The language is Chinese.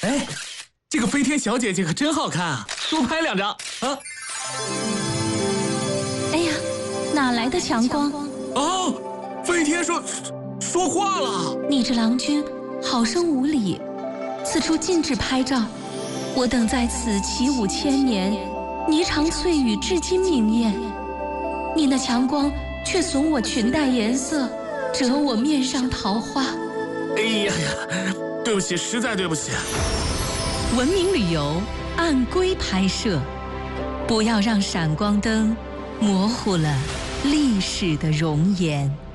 哎，这个飞天小姐姐可真好看啊，多拍2张啊！ 哎呀，哪来的强光？ 哦，飞天说话了。 你这郎君好生无礼，此处禁止拍照。我等在此起舞千年，霓裳翠羽至今明艳。你那强光却损我裙带颜色，折我面上桃花。 哎呀呀，对不起，实在对不起。 文明旅游按规拍摄，不要让闪光灯模糊了历史的容颜。